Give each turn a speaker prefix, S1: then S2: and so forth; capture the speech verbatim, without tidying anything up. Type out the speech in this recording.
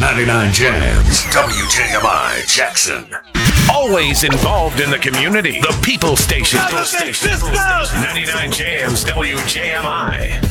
S1: ninety-nine Jams, W J M I Jackson. Always involved in the community. The People Station. People Station. ninety-nine Jams, W J M I.